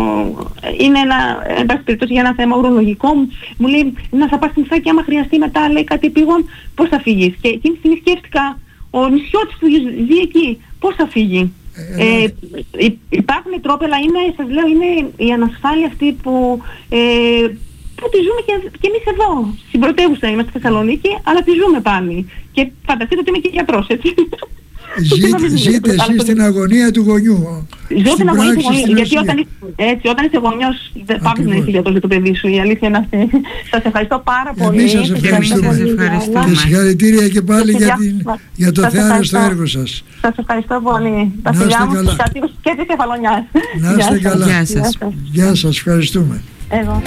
είναι ένα, εν πάση περιπτώσει, για ένα θέμα ουρολογικό, μου λέει να θα πας στην Ιθάκη, άμα χρειαστεί μετά, λέει, κάτι επίγον, πώς θα φύγεις? Και εκείνη τη στιγμή σκέφτηκα, ο νησιώτης που ζει εκεί, πώς θα φύγει? Ε, υπάρχουν τρόποι, αλλά είναι, σας λέω, είναι η ανασφάλεια αυτή που, ε, που τη ζούμε και, και εμείς εδώ. Στην πρωτεύουσα είμαστε στη Θεσσαλονίκη, αλλά τη ζούμε πάλι. Και φανταστείτε ότι είμαι και γιατρός, έτσι. Ζείτε, ζείτε εσείς στην αγωνία του γονιού. Ζω στην αγωνία του γονιού, γιατί όταν, έτσι, όταν είσαι γονιός πάμε να είσαι γιατρός για το παιδί σου, η αλήθεια είναι αυτή. Σας ευχαριστώ πάρα πολύ. Εμείς σας ευχαριστούμε. Και συγχαρητήρια και πάλι για, την, για το θεάρεστο έργο σας. Σας ευχαριστώ πολύ. Τα φιλιά μου στους κατοίκους και της Κεφαλονιάς. Να είστε καλά. Γεια σας. Γεια σας, ευχαριστούμε. Εγώ.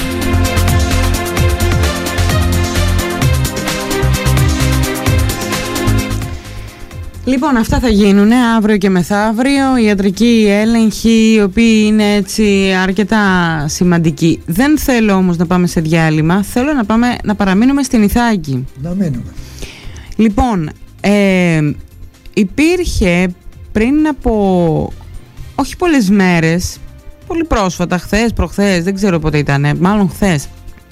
Λοιπόν, αυτά θα γίνουν αύριο και μεθαύριο, ιατρικοί έλεγχοι, οι οποίοι είναι έτσι αρκετά σημαντικοί. Δεν θέλω όμως να πάμε σε διάλειμμα, θέλω να, πάμε, να παραμείνουμε στην Ιθάκη. Να μείνουμε. Λοιπόν, ε, υπήρχε πριν από όχι πολλές μέρες, πολύ πρόσφατα, χθες, προχθές, δεν ξέρω πότε ήταν, μάλλον χθες,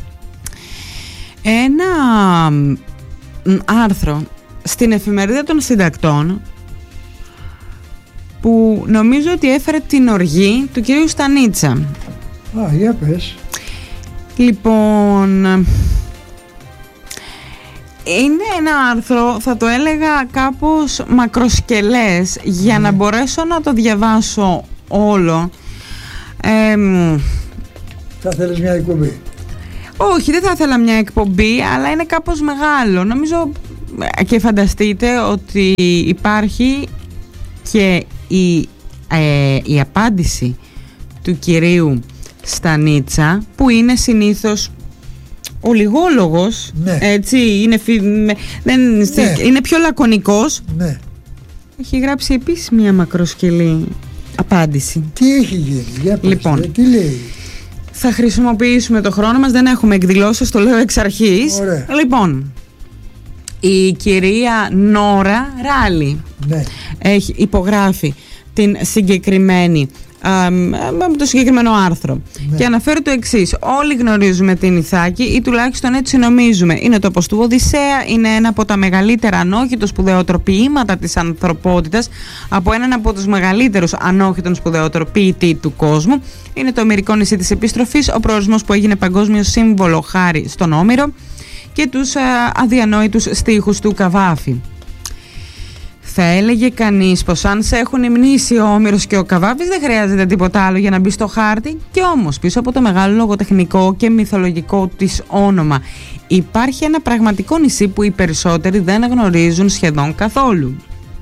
ένα άρθρο στην εφημερίδα των συντακτών που νομίζω ότι έφερε την οργή του κυρίου Στανίτσα. Α, για πες. Λοιπόν, Είναι ένα άρθρο, θα το έλεγα κάπως μακροσκελές, για mm. να μπορέσω να το διαβάσω όλο. Ε, θα θέλεις μια εκπομπή? Όχι, δεν θα ήθελα μια εκπομπή, αλλά είναι κάπως μεγάλο. Νομίζω και φανταστείτε ότι υπάρχει και η, ε, η απάντηση του κυρίου Στανίτσα, που είναι συνήθως ολιγόλογος, ναι. Έτσι, είναι, φι... δεν... ναι. είναι πιο λακωνικός. Ναι. Έχει γράψει επίσης μια μακροσκελή απάντηση. Τι έχει γίνει, για πες, λοιπόν, τι λέει? Θα χρησιμοποιήσουμε το χρόνο μας, δεν έχουμε εκδηλώσεις, το λέω εξ αρχής. Ωραία. Λοιπόν, η κυρία Νόρα Ράλι, ναι, έχει υπογράφει την συγκεκριμένη με το συγκεκριμένο άρθρο, ναι, και αναφέρει το εξής: όλοι γνωρίζουμε την Ιθάκη, ή τουλάχιστον έτσι νομίζουμε. Είναι το οπως του Οδυσσέα, είναι ένα από τα μεγαλύτερα ανόχητο σπουδαιοτροποιήματα της ανθρωπότητας, από έναν από τους μεγαλύτερους ανόχητων σπουδαιοτροποιητή του κόσμου. Είναι το ομηρικό νησί της επιστροφής, ο προορισμός που έγινε παγκόσμιο σύμβολο χάρη στον Όμηρο και τους α, αδιανόητους στίχους του Καβάφη. Θα έλεγε κανείς πως αν σε έχουν υμνήσει ο Όμηρος και ο Καβάφης, δεν χρειάζεται τίποτα άλλο για να μπει στο χάρτη. Και όμως πίσω από το μεγάλο λογοτεχνικό και μυθολογικό της όνομα υπάρχει ένα πραγματικό νησί που οι περισσότεροι δεν γνωρίζουν σχεδόν καθόλου.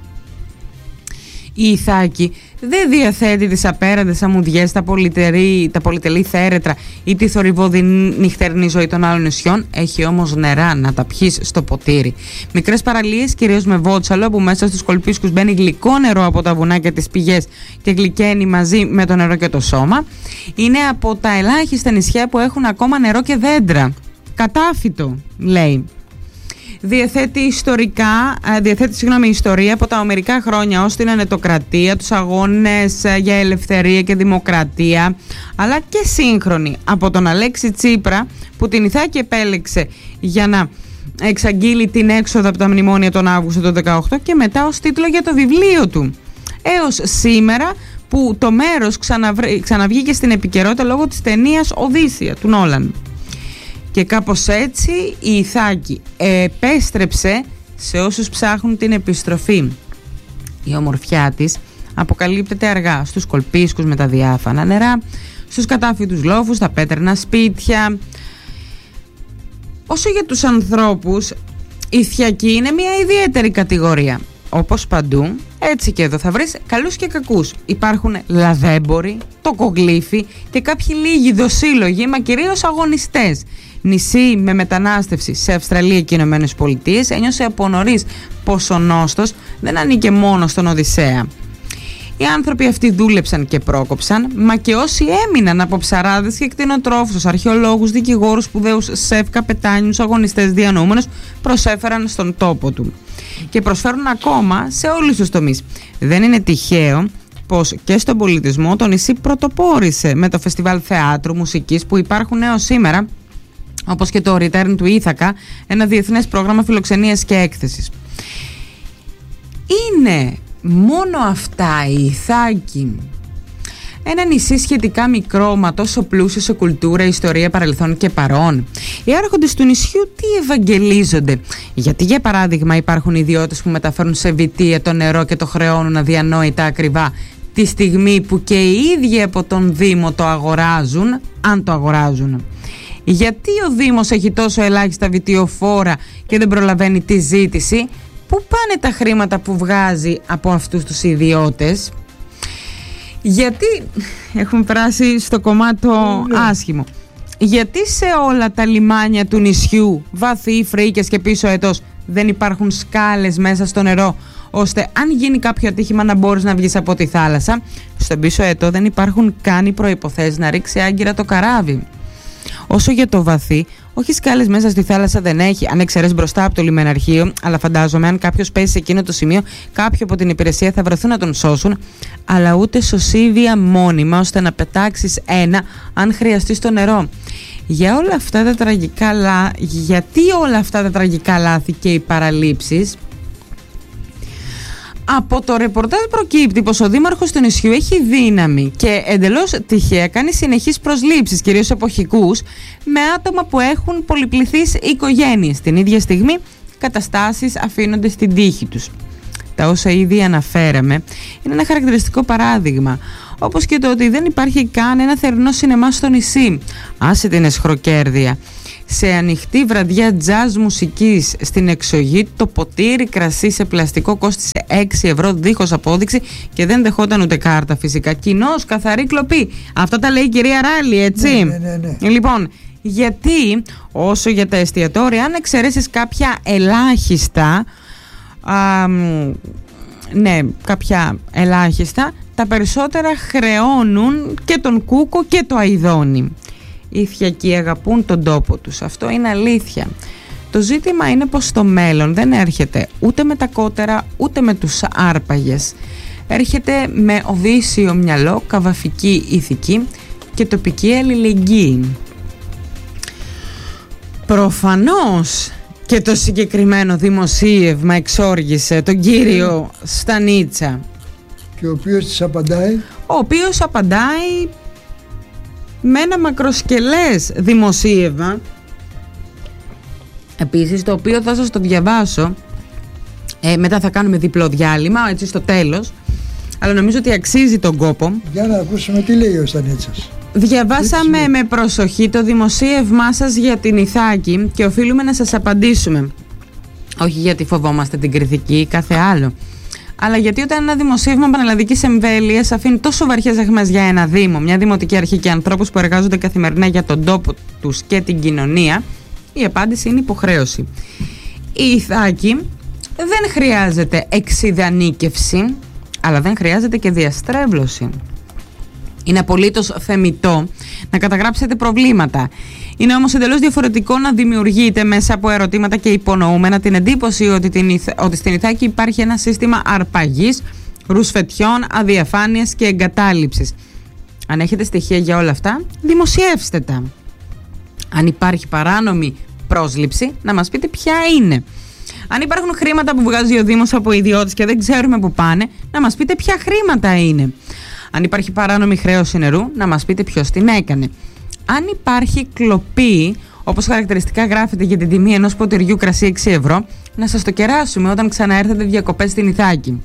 Η Ιθάκη δεν διαθέτει τις απέραντες αμμουδιές, τα, τα πολυτελή θέρετρα ή τη θορυβώδη νυχτερινή ζωή των άλλων νησιών. Έχει όμως νερά να τα πιείς στο ποτήρι. Μικρές παραλίες, κυρίως με βότσαλο, που μέσα στους κολπίσκους μπαίνει γλυκό νερό από τα βουνά και τις πηγές και γλυκαίνει μαζί με το νερό και το σώμα. Είναι από τα ελάχιστα νησιά που έχουν ακόμα νερό και δέντρα. Κατάφυτο, λέει. Διαθέτει ιστορικά, διαθέτει συγγνώμη, ιστορία από τα ομερικά χρόνια ως την ανετοκρατία, τους αγώνες για ελευθερία και δημοκρατία, αλλά και σύγχρονη, από τον Αλέξη Τσίπρα, που την Ιθάκη επέλεξε για να εξαγγείλει την έξοδο από τα μνημόνια τον Αύγουστο του δεκαοκτώ, και μετά ως τίτλο για το βιβλίο του, έως σήμερα που το μέρος ξαναβρ... ξαναβγήκε στην επικαιρότητα λόγω της ταινίας Οδύσσεια του Νόλαν. Και κάπως έτσι η Ιθάκη επέστρεψε σε όσους ψάχνουν την επιστροφή. Η ομορφιά της αποκαλύπτεται αργά στους κολπίσκους με τα διάφανα νερά, στους κατάφυτους λόφους, τα πέτρινα σπίτια. Όσο για τους ανθρώπους, η Ιθιακή είναι μια ιδιαίτερη κατηγορία. Όπως παντού, έτσι και εδώ θα βρεις καλούς και κακούς. Υπάρχουν λαδέμποροι, τοκογλύφοι και κάποιοι λίγοι δοσύλλογοι, μα κυρίως αγωνιστές. Νησί με μετανάστευση σε Αυστραλία και Ηνωμένες Πολιτείες, ένιωσε από νωρίς πως ο νόστος δεν ανήκε μόνο στον Οδυσσέα. Οι άνθρωποι αυτοί δούλεψαν και πρόκοψαν, μα και όσοι έμειναν από ψαράδες και κτηνοτρόφους, αρχαιολόγους, δικηγόρους, σπουδαίους σεφ, καπετάνιους, αγωνιστές, διανοούμενους, προσέφεραν στον τόπο του. Και προσφέρουν ακόμα σε όλους τους τομείς. Δεν είναι τυχαίο πως και στον πολιτισμό το νησί πρωτοπόρησε με το φεστιβάλ θεάτρου, μουσικής που υπάρχουν έως σήμερα, όπως και το Return του Ήθακα, ένα διεθνές πρόγραμμα φιλοξενίας και έκθεσης. Είναι μόνο αυτά η Ιθάκη? Ένα νησί σχετικά μικρό, μα τόσο πλούσιο σε κουλτούρα, ιστορία, παρελθόν και παρόν. Οι άρχοντες του νησιού τι ευαγγελίζονται? Γιατί, για παράδειγμα, υπάρχουν ιδιώτες που μεταφέρουν σε βιτία το νερό και το χρεώνουν αδιανόητα ακριβά, τη στιγμή που και οι ίδιοι από τον Δήμο το αγοράζουν, αν το αγοράζουν? Γιατί ο Δήμος έχει τόσο ελάχιστα βιτιοφόρα και δεν προλαβαίνει τη ζήτηση? Πού πάνε τα χρήματα που βγάζει από αυτούς τους ιδιώτες? Γιατί έχουμε περάσει στο κομμάτι το άσχημο. Γιατί σε όλα τα λιμάνια του νησιού, βαθύ, φρίκες και πίσω ετός, δεν υπάρχουν σκάλες μέσα στο νερό, ώστε αν γίνει κάποιο ατύχημα να μπορείς να βγεις από τη θάλασσα? Στον πίσω ετό δεν υπάρχουν καν οι προϋποθέσεις να ρίξει άγκυρα το καράβι. Όσο για το βαθύ, όχι σκάλες μέσα στη θάλασσα δεν έχει, αν εξαιρέσει μπροστά από το λιμεναρχείο, αλλά φαντάζομαι αν κάποιος πέσει σε εκείνο το σημείο, κάποιοι από την υπηρεσία θα βρεθούν να τον σώσουν, αλλά ούτε σωσίβια μόνιμα ώστε να πετάξεις ένα αν χρειαστεί στο νερό. Για όλα αυτά τα τραγικά λάθη, γιατί όλα αυτά τα τραγικά λάθη και οι παραλήψεις? Από το ρεπορτάζ προκύπτει πως ο δήμαρχος του νησιού έχει δύναμη και εντελώς τυχαία κάνει συνεχείς προσλήψεις, κυρίως εποχικούς, με άτομα που έχουν πολυπληθείς οικογένειες. Την ίδια στιγμή καταστάσεις αφήνονται στην τύχη τους. Τα όσα ήδη αναφέραμε είναι ένα χαρακτηριστικό παράδειγμα, όπως και το ότι δεν υπάρχει καν ένα θερινό σινεμά στο νησί. Άσε την εσχροκέρδεια. Σε ανοιχτή βραδιά τζαζ μουσικής στην εξοχή, το ποτήρι κρασί σε πλαστικό κόστισε έξι ευρώ δίχως απόδειξη και δεν δεχόταν ούτε κάρτα φυσικά. Κοινώς, καθαρή κλοπή. Αυτά τα λέει η κυρία Ράλη, έτσι. Ναι, ναι, ναι, ναι. Λοιπόν, γιατί όσο για τα εστιατόρια, αν εξαιρέσεις κάποια ελάχιστα, α, ναι, κάποια ελάχιστα, τα περισσότερα χρεώνουν και τον κούκο και το αηδόνι. Οι Ιθιακοί αγαπούν τον τόπο τους. Αυτό είναι αλήθεια. Το ζήτημα είναι πως το μέλλον δεν έρχεται ούτε με τα κότερα ούτε με τους άρπαγες. Έρχεται με οδύσσιο μυαλό, καβαφική ηθική και τοπική αλληλεγγύη. Προφανώς και το συγκεκριμένο δημοσίευμα εξόργησε τον κύριο Στανίτσα. Και ο οποίος της απαντάει. Ο οποίος απαντάει με ένα μακροσκελές δημοσίευμα, επίσης, το οποίο θα σας το διαβάσω, ε, μετά θα κάνουμε διπλό διάλειμμα, έτσι στο τέλος, αλλά νομίζω ότι αξίζει τον κόπο. Για να ακούσουμε τι λέει ο Στανίτσας. Διαβάσαμε έτσι με προσοχή το δημοσίευμά σας για την Ιθάκη και οφείλουμε να σας απαντήσουμε. Όχι γιατί φοβόμαστε την κριτική ή κάθε άλλο, αλλά γιατί όταν ένα δημοσίευμα πανελλαδικής εμβέλειας αφήνει τόσο βαριές αιχμές για ένα δήμο, μια δημοτική αρχή και ανθρώπους που εργάζονται καθημερινά για τον τόπο τους και την κοινωνία, η απάντηση είναι υποχρέωση. Η Ιθάκη δεν χρειάζεται εξιδανίκευση, αλλά δεν χρειάζεται και διαστρέβλωση. Είναι απολύτως θεμιτό να καταγράψετε προβλήματα. Είναι όμως εντελώς διαφορετικό να δημιουργείτε μέσα από ερωτήματα και υπονοούμενα την εντύπωση ότι, την, ότι στην Ιθάκη υπάρχει ένα σύστημα αρπαγής, ρουσφετιών, αδιαφάνειας και εγκατάλειψης. Αν έχετε στοιχεία για όλα αυτά, δημοσιεύστε τα. Αν υπάρχει παράνομη πρόσληψη, να μας πείτε ποια είναι. Αν υπάρχουν χρήματα που βγάζει ο Δήμος από ιδιώτες και δεν ξέρουμε που πάνε, να μας πείτε ποια χρήματα είναι. Αν υπάρχει παράνομη χρέωση νερού, να μας πείτε ποιος την έκανε. Αν υπάρχει κλοπή, όπως χαρακτηριστικά γράφεται για την τιμή ενός ποτηριού κρασί έξι ευρώ, να σας το κεράσουμε όταν ξαναέρθετε διακοπές στην Ιθάκη.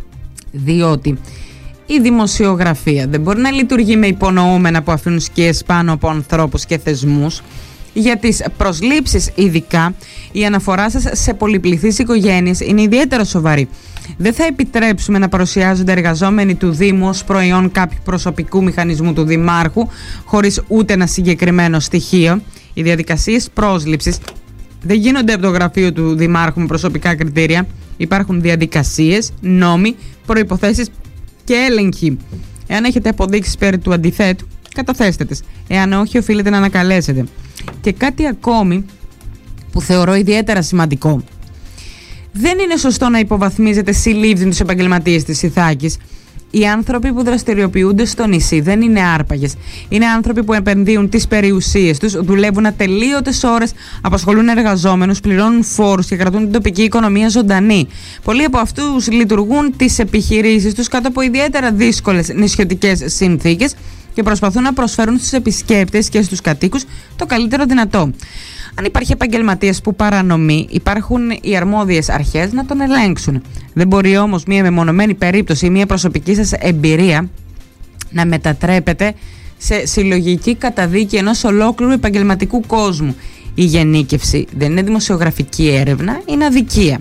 Διότι η δημοσιογραφία δεν μπορεί να λειτουργεί με υπονοούμενα που αφήνουν σκιές πάνω από ανθρώπους και θεσμούς. Για τις προσλήψεις ειδικά, η αναφορά σας σε πολυπληθείς οικογένειες είναι ιδιαίτερα σοβαρή. Δεν θα επιτρέψουμε να παρουσιάζονται εργαζόμενοι του Δήμου ως προϊόν κάποιου προσωπικού μηχανισμού του Δημάρχου, χωρίς ούτε ένα συγκεκριμένο στοιχείο. Οι διαδικασίες πρόσληψης δεν γίνονται από το γραφείο του Δημάρχου με προσωπικά κριτήρια. Υπάρχουν διαδικασίες, νόμοι, προϋποθέσεις και έλεγχοι. Εάν έχετε αποδείξεις περί του αντιθέτου, καταθέστε τις. Εάν όχι, οφείλετε να ανακαλέσετε. Και κάτι ακόμη που θεωρώ ιδιαίτερα σημαντικό. Δεν είναι σωστό να υποβαθμίζετε συλλήβδιν τους επαγγελματίες της Ιθάκης. Οι άνθρωποι που δραστηριοποιούνται στο νησί δεν είναι άρπαγες. Είναι άνθρωποι που επενδύουν τις περιουσίες τους, δουλεύουν ατελείωτες ώρες, απασχολούν εργαζόμενους, πληρώνουν φόρους και κρατούν την τοπική οικονομία ζωντανή. Πολλοί από αυτούς λειτουργούν τις επιχειρήσεις τους κάτω από ιδιαίτερα δύσκολες νησιωτικές συνθήκες και προσπαθούν να προσφέρουν στους επισκέπτες και στους κατοίκους το καλύτερο δυνατό. Αν υπάρχει επαγγελματίας που παρανομεί, υπάρχουν οι αρμόδιες αρχές να τον ελέγξουν. Δεν μπορεί όμως μία μεμονωμένη περίπτωση ή μία προσωπική σας εμπειρία να μετατρέπεται σε συλλογική καταδίκη ενός ολόκληρου επαγγελματικού κόσμου. Η γενίκευση δεν είναι δημοσιογραφική έρευνα, είναι αδικία.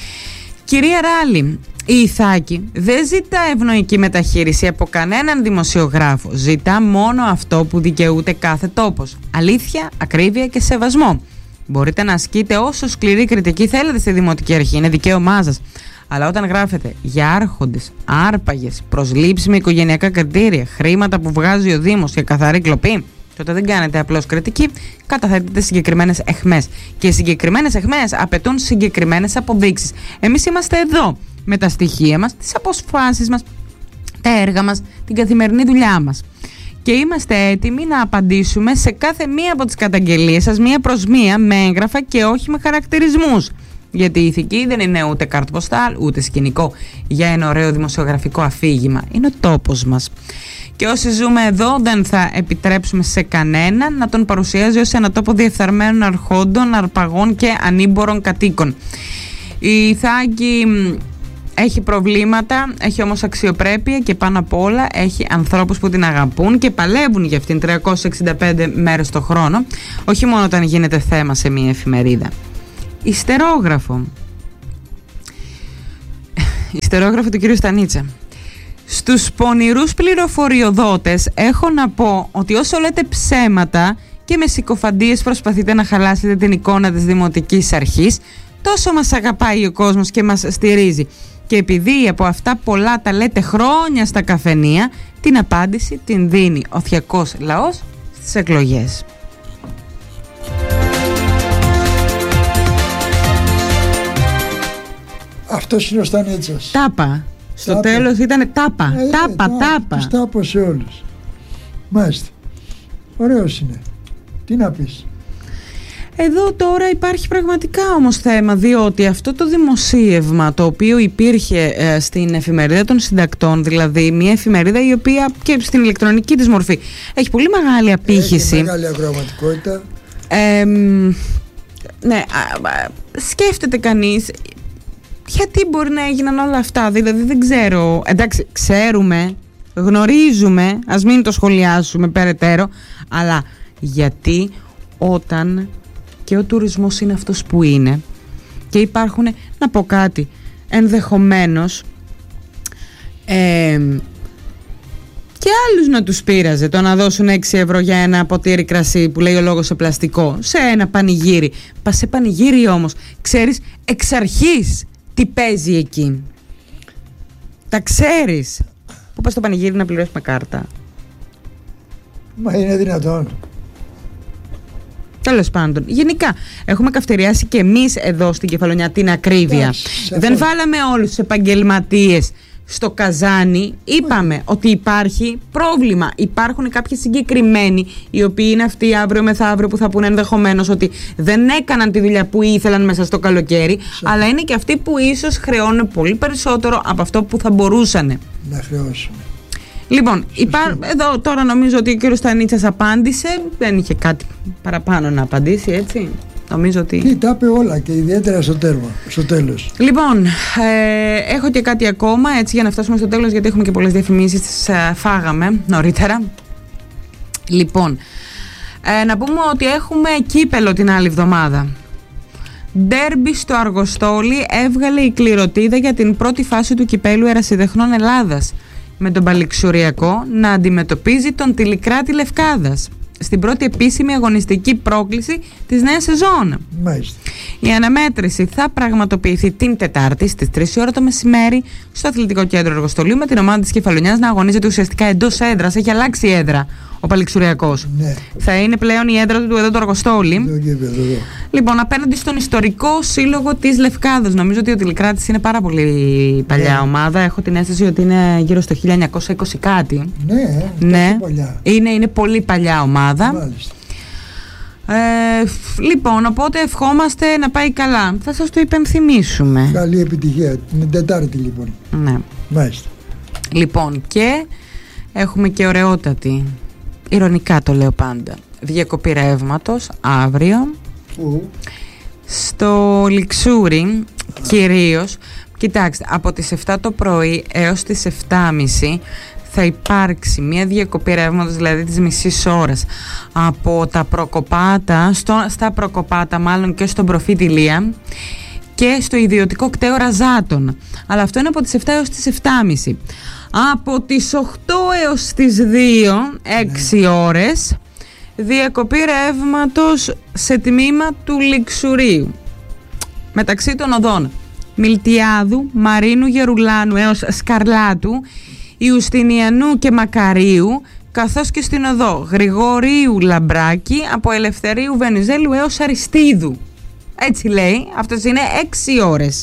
Κυρία Ράλη, η Ιθάκη δεν ζητά ευνοϊκή μεταχείριση από κανέναν δημοσιογράφο. Ζητά μόνο αυτό που δικαιούται κάθε τόπος. Αλήθεια, ακρίβεια και σεβασμό. Μπορείτε να ασκείτε όσο σκληρή κριτική θέλετε στη Δημοτική Αρχή, είναι δικαίωμά σας. Αλλά όταν γράφετε για άρχοντες, άρπαγες, προσλήψεις με οικογενειακά κριτήρια, χρήματα που βγάζει ο Δήμος και καθαρή κλοπή, τότε δεν κάνετε απλώς κριτική, καταθέτετε συγκεκριμένες αιχμές. Και οι συγκεκριμένες αιχμές απαιτούν συγκεκριμένες αποδείξεις. Εμείς είμαστε εδώ με τα στοιχεία μας, τις αποσφάσεις μας, τα έργα μας, την καθημερινή δουλειά μας. Και είμαστε έτοιμοι να απαντήσουμε σε κάθε μία από τις καταγγελίες σας, μία προς μία, με έγγραφα και όχι με χαρακτηρισμούς. Γιατί η ηθική δεν είναι ούτε κάρτ ποστάλ, ούτε σκηνικό για ένα ωραίο δημοσιογραφικό αφήγημα. Είναι ο τόπος μας. και όσοι ζούμε εδώ δεν θα επιτρέψουμε σε κανέναν να τον παρουσιάζει ως ένα τόπο διεφθαρμένων αρχόντων, αρπαγών και ανήμπορων κατοίκων. Η Θάκη έχει προβλήματα, έχει όμως αξιοπρέπεια και πάνω απ' όλα έχει ανθρώπους που την αγαπούν και παλεύουν για αυτήν τριακόσιες εξήντα πέντε μέρες το χρόνο, όχι μόνο όταν γίνεται θέμα σε μια εφημερίδα. Ιστερόγραφο. Ιστερόγραφο του κύριου Στανίτσα. Στους πονηρούς πληροφοριοδότες έχω να πω ότι όσο λέτε ψέματα και με συκοφαντίες προσπαθείτε να χαλάσετε την εικόνα της Δημοτικής Αρχής, τόσο μας αγαπάει ο κόσμος και μας στηρίζει. Και επειδή από αυτά πολλά τα λέτε χρόνια στα καφενεία, την απάντηση την δίνει ο θιακός λαός στις εκλογές. Αυτός είναι ο Στανίτσας. Τάπα. Στο Τάπα. τέλος ήταν τάπα. Ε, τάπα, ε, τάπα. Τους τάπω σε όλους. Μάλιστα. Ωραίος είναι. Τι να πεις. Εδώ τώρα υπάρχει πραγματικά όμως θέμα, διότι αυτό το δημοσίευμα το οποίο υπήρχε ε, στην εφημερίδα των συντακτών, δηλαδή μια εφημερίδα η οποία και στην ηλεκτρονική της μορφή έχει πολύ μεγάλη απήχηση. Έχει μεγάλη ακροαματικότητα. Ε, ναι, α, α, σκέφτεται κανείς γιατί μπορεί να έγιναν όλα αυτά, δηλαδή δεν ξέρω, εντάξει ξέρουμε, γνωρίζουμε, ας μην το σχολιάσουμε περαιτέρω, αλλά γιατί όταν και ο τουρισμός είναι αυτός που είναι και υπάρχουν, να πω κάτι, ενδεχομένως ε, και άλλους να τους πείραζε το να δώσουν έξι ευρώ για ένα ποτήρι κρασί που λέει ο λόγος σε πλαστικό, σε ένα πανηγύρι. Πας σε πανηγύρι όμως, ξέρεις εξ αρχής τι παίζει εκεί. Τα ξέρεις. Πού πας στο πανηγύρι να πληρώσεις με κάρτα? Μα είναι δυνατόν? Τέλος πάντων, γενικά έχουμε καυτηριάσει και εμείς εδώ στην Κεφαλονιά την ακρίβεια. Yes, δεν βάλαμε όλους τους επαγγελματίες στο καζάνι. Είπαμε yeah. ότι υπάρχει πρόβλημα. Υπάρχουν κάποιοι συγκεκριμένοι οι οποίοι είναι αυτοί αύριο μεθαύριο που θα πούνε ενδεχομένως ότι δεν έκαναν τη δουλειά που ήθελαν μέσα στο καλοκαίρι, yeah. αλλά είναι και αυτοί που ίσως χρεώνουν πολύ περισσότερο από αυτό που θα μπορούσαν να χρεώσουν. Λοιπόν, υπά... εδώ τώρα νομίζω ότι ο κύριος Στανίτσας απάντησε. Δεν είχε κάτι παραπάνω να απαντήσει, έτσι. Νομίζω ότι... Τι, τα είπε όλα και ιδιαίτερα στο, τέρμα, στο τέλος. Λοιπόν, ε, έχω και κάτι ακόμα, έτσι, για να φτάσουμε στο τέλος, γιατί έχουμε και πολλές διαφημίσεις, τις ε, φάγαμε νωρίτερα. Λοιπόν, ε, να πούμε ότι έχουμε κύπελο την άλλη εβδομάδα. Ντέρμπι στο Αργοστόλι έβγαλε η κληρωτίδα για την πρώτη φάση του κυπέλου Ερασιτεχνών Ελλάδας, με τον Παλιξουριακό να αντιμετωπίζει τον Τιλικράτη Λευκάδας στην πρώτη επίσημη αγωνιστική πρόκληση της νέας σεζόν. Μάλιστα. Η αναμέτρηση θα πραγματοποιηθεί την Τετάρτη στις τρεις η ώρα το μεσημέρι στο Αθλητικό Κέντρο Αργοστολίου, με την ομάδα της Κεφαλονιάς να αγωνίζεται ουσιαστικά εντός έδρας. Έχει αλλάξει η έδρα ο Παλιξουριακός. Ναι. Θα είναι πλέον η έδρα του εδώ το Αργοστόλι. Εδώ, εδώ, εδώ. Λοιπόν, απέναντι στον ιστορικό σύλλογο της Λευκάδας. Νομίζω ότι ο Τιλικράτης είναι πάρα πολύ παλιά ναι. ομάδα. Έχω την αίσθηση ότι είναι γύρω στο χίλια εννιακόσια είκοσι κάτι. Ναι, ναι. Παλιά. Είναι, είναι πολύ παλιά ομάδα. Μάλιστα. Ε, λοιπόν, οπότε ευχόμαστε να πάει καλά. Θα σας το υπενθυμίσουμε. Καλή επιτυχία. Την Τετάρτη λοιπόν. Ναι. Μάλιστα. Λοιπόν, και έχουμε και ωραιότατη, ειρωνικά το λέω πάντα, διακοπή ρεύματος αύριο Ου. στο Λιξούρι κυρίως. Κοιτάξτε, από τις επτά το πρωί έως τις επτά και μισή θα υπάρξει μια διακοπή ρεύματος, δηλαδή της μισής ώρας, από τα Προκοπάτα, στο, στα Προκοπάτα μάλλον και στον Προφήτη Λία και στο ιδιωτικό κτέο Ραζάτων. Αλλά αυτό είναι από τις επτά έως τις επτά και μισή. Από τις οκτώ έως τις δύο, έξι ναι. ώρες, διακοπή ρεύματος σε τμήμα του Λιξουρίου, μεταξύ των οδών Μιλτιάδου, Μαρίνου Γερουλάνου έως Σκαρλάτου, Ιουστινιανού και Μακαρίου, καθώς και στην οδό Γρηγορίου Λαμπράκη, από Ελευθερίου Βενιζέλου έως Αριστίδου. Έτσι λέει, αυτές είναι έξι ώρες.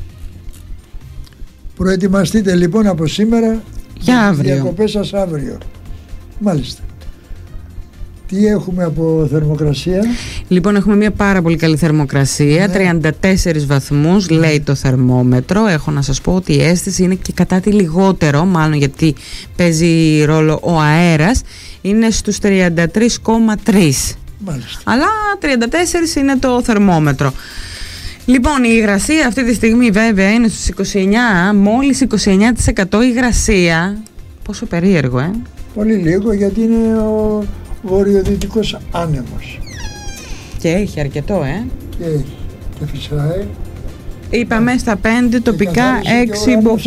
Προετοιμαστείτε λοιπόν από σήμερα για αύριο. Διακοπές σας αύριο. Μάλιστα. Τι έχουμε από θερμοκρασία? Λοιπόν, έχουμε μια πάρα πολύ καλή θερμοκρασία, ναι. τριάντα τέσσερις βαθμούς λέει το θερμόμετρο. Έχω να σας πω ότι η αίσθηση είναι και κατά τη λιγότερο, μάλλον γιατί παίζει ρόλο ο αέρας, είναι στους τριάντα τρία κόμμα τρία. Μάλιστα. Αλλά τριάντα τέσσερα είναι το θερμόμετρο. Λοιπόν, η υγρασία αυτή τη στιγμή βέβαια είναι στους είκοσι εννιά, μόλις είκοσι εννιά τοις εκατό υγρασία. Πόσο περίεργο, ε? Πολύ λίγο, γιατί είναι ο βορειοδυτικός άνεμος. Και έχει αρκετό, ε? Και έχει. Και φυσάει. Είπαμε στα πέντε, τοπικά έξι,